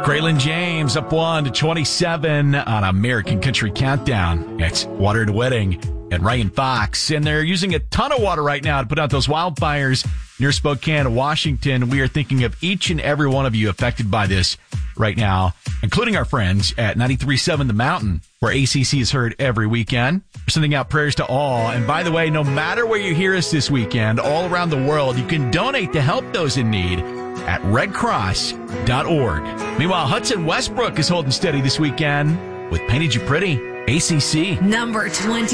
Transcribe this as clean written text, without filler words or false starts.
Kraylin James up 1-27 on American Country Countdown. It's Water to Wedding and Ryan Fox. And they're using a ton of water right now to put out those wildfires near Spokane, Washington. We are thinking of each and every one of you affected by this right now, including our friends at 93.7 The Mountain, where ACC is heard every weekend. We're sending out prayers to all. And by the way, no matter where you hear us this weekend, all around the world, you can donate to help those in need at redcross.org. Meanwhile, Hudson Westbrook is holding steady this weekend with Painted You Pretty, ACC. Number 20.